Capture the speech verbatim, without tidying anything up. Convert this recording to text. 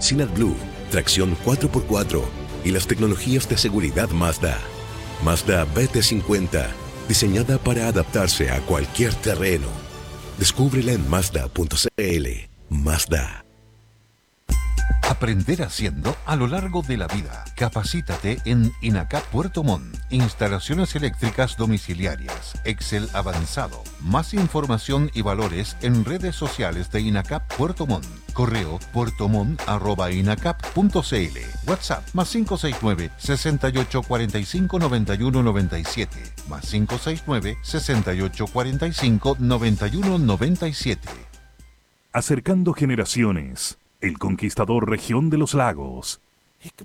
Synat Blue, tracción cuatro por cuatro y las tecnologías de seguridad Mazda. Mazda B T cincuenta, diseñada para adaptarse a cualquier terreno. Descúbrela en Mazda punto c l. Mazda. Aprender haciendo a lo largo de la vida. Capacítate en INACAP Puerto Montt. Instalaciones eléctricas domiciliarias. Excel avanzado. Más información y valores en redes sociales de INACAP Puerto Montt. Correo puertomont arroba inacap punto c l. WhatsApp más cinco seis nueve, seis ocho cuatro cinco, nueve uno nueve siete. Más cinco seis nueve, seis ocho cuatro cinco, nueve uno nueve siete. Acercando generaciones. El Conquistador Región de los Lagos.